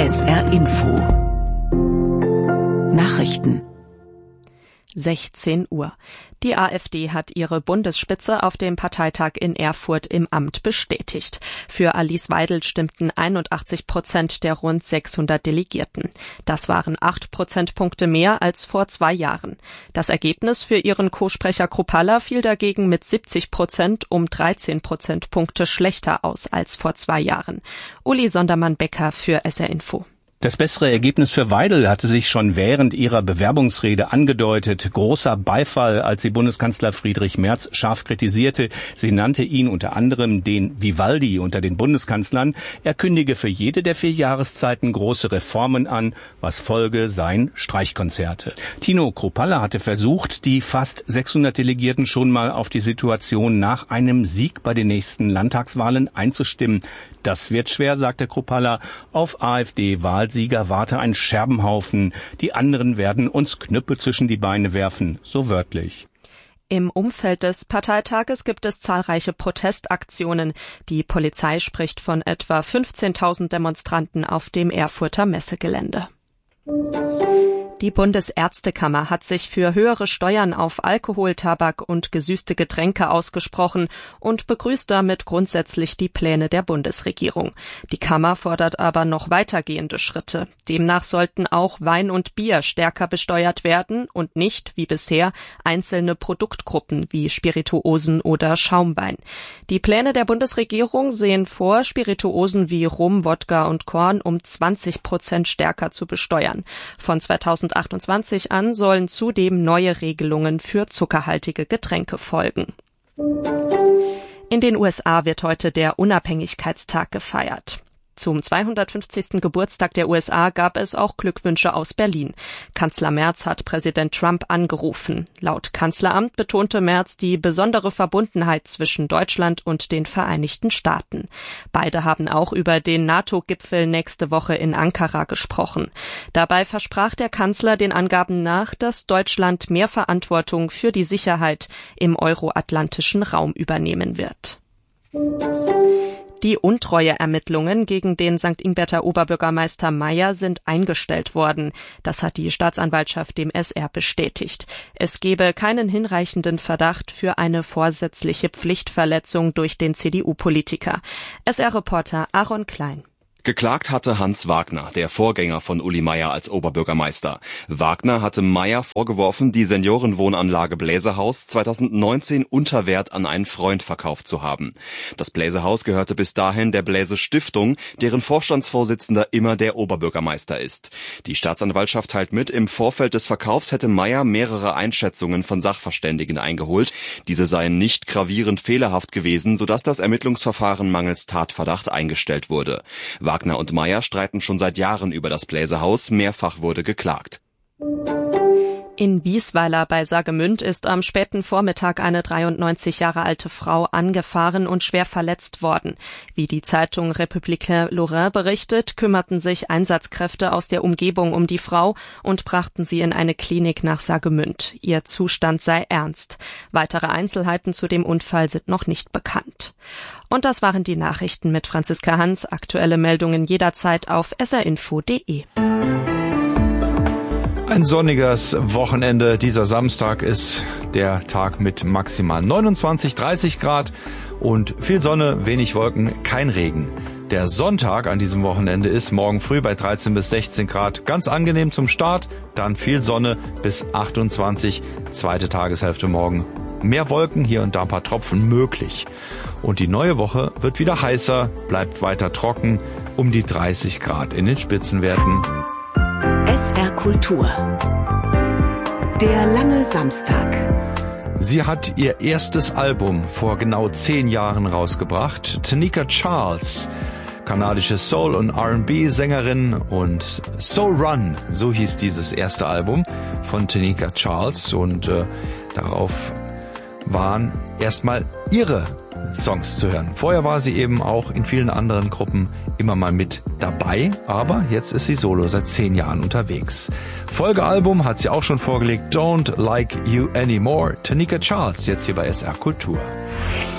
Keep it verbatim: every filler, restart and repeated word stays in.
S R Info Nachrichten sechzehn Uhr. Die AfD hat ihre Bundesspitze auf dem Parteitag in Erfurt im Amt bestätigt. Für Alice Weidel stimmten einundachtzig Prozent der rund sechshundert Delegierten. Das waren acht Prozentpunkte mehr als vor zwei Jahren. Das Ergebnis für ihren Co-Sprecher Kruppalla fiel dagegen mit siebzig Prozent um dreizehn Prozentpunkte schlechter aus als vor zwei Jahren. Uli Sondermann-Becker für S R Info. Das bessere Ergebnis für Weidel hatte sich schon während ihrer Bewerbungsrede angedeutet. Großer Beifall, als sie Bundeskanzler Friedrich Merz scharf kritisierte. Sie nannte ihn unter anderem den Vivaldi unter den Bundeskanzlern. Er kündige für jede der vier Jahreszeiten große Reformen an, was Folge seien Streichkonzerte. Tino Kruppalla hatte versucht, die fast sechshundert Delegierten schon mal auf die Situation nach einem Sieg bei den nächsten Landtagswahlen einzustimmen. Das wird schwer, sagte Kruppalla. Auf AfD-Wahlsieger warte ein Scherbenhaufen. Die anderen werden uns Knüppel zwischen die Beine werfen, so wörtlich. Im Umfeld des Parteitages gibt es zahlreiche Protestaktionen. Die Polizei spricht von etwa fünfzehntausend Demonstranten auf dem Erfurter Messegelände. Die Bundesärztekammer hat sich für höhere Steuern auf Alkohol, Tabak und gesüßte Getränke ausgesprochen und begrüßt damit grundsätzlich die Pläne der Bundesregierung. Die Kammer fordert aber noch weitergehende Schritte. Demnach sollten auch Wein und Bier stärker besteuert werden und nicht, wie bisher, einzelne Produktgruppen wie Spirituosen oder Schaumwein. Die Pläne der Bundesregierung sehen vor, Spirituosen wie Rum, Wodka und Korn um zwanzig Prozent stärker zu besteuern. Von zweitausendachtundzwanzig an sollen zudem neue Regelungen für zuckerhaltige Getränke folgen. In den U S A wird heute der Unabhängigkeitstag gefeiert. Zum zweihundertfünfzigsten Geburtstag der U S A gab es auch Glückwünsche aus Berlin. Kanzler Merz hat Präsident Trump angerufen. Laut Kanzleramt betonte Merz die besondere Verbundenheit zwischen Deutschland und den Vereinigten Staaten. Beide haben auch über den NATO-Gipfel nächste Woche in Ankara gesprochen. Dabei versprach der Kanzler den Angaben nach, dass Deutschland mehr Verantwortung für die Sicherheit im euroatlantischen Raum übernehmen wird. Die Untreueermittlungen gegen den Sankt Ingbert Oberbürgermeister Mayer sind eingestellt worden. Das hat die Staatsanwaltschaft dem S R bestätigt. Es gebe keinen hinreichenden Verdacht für eine vorsätzliche Pflichtverletzung durch den C D U-Politiker. S R-Reporter Aaron Klein. Geklagt hatte Hans Wagner, der Vorgänger von Uli Mayer als Oberbürgermeister. Wagner hatte Mayer vorgeworfen, die Seniorenwohnanlage Bläsehaus zweitausendneunzehn unter Wert an einen Freund verkauft zu haben. Das Bläsehaus gehörte bis dahin der Bläse Stiftung, deren Vorstandsvorsitzender immer der Oberbürgermeister ist. Die Staatsanwaltschaft teilt mit, im Vorfeld des Verkaufs hätte Mayer mehrere Einschätzungen von Sachverständigen eingeholt. Diese seien nicht gravierend fehlerhaft gewesen, sodass das Ermittlungsverfahren mangels Tatverdacht eingestellt wurde. Wagner und Mayer streiten schon seit Jahren über das Bläsehaus. Mehrfach wurde geklagt. In Wiesweiler bei Saargemünd ist am späten Vormittag eine dreiundneunzig Jahre alte Frau angefahren und schwer verletzt worden. Wie die Zeitung Républicain Lorrain berichtet, kümmerten sich Einsatzkräfte aus der Umgebung um die Frau und brachten sie in eine Klinik nach Saargemünd. Ihr Zustand sei ernst. Weitere Einzelheiten zu dem Unfall sind noch nicht bekannt. Und das waren die Nachrichten mit Franziska Hans. Aktuelle Meldungen jederzeit auf s r info punkt d e. Ein sonniges Wochenende. Dieser Samstag ist der Tag mit maximal neunundzwanzig, dreißig Grad und viel Sonne, wenig Wolken, kein Regen. Der Sonntag an diesem Wochenende ist morgen früh bei dreizehn bis sechzehn Grad. Ganz angenehm zum Start, dann viel Sonne bis achtundzwanzig. Zweite Tageshälfte morgen. Mehr Wolken, hier und da ein paar Tropfen möglich. Und die neue Woche wird wieder heißer, bleibt weiter trocken, um die dreißig Grad in den Spitzenwerten. S R Kultur. Der lange Samstag. Sie hat ihr erstes Album vor genau zehn Jahren rausgebracht. Tanika Charles, kanadische Soul- und R and B-Sängerin, und Soul Run, so hieß dieses erste Album von Tanika Charles, und äh, darauf waren erstmal ihre Songs zu hören. Vorher war sie eben auch in vielen anderen Gruppen immer mal mit dabei, aber jetzt ist sie solo seit zehn Jahren unterwegs. Folgealbum hat sie auch schon vorgelegt, Don't Like You Anymore. Tanika Charles, jetzt hier bei S R Kultur.